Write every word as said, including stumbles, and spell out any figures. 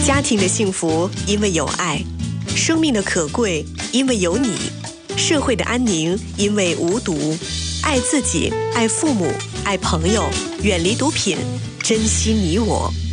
家庭的幸福因为有爱，生命的可贵因为有你，社会的安宁因为无毒。爱自己，爱父母，爱朋友，远离毒品，珍惜你我。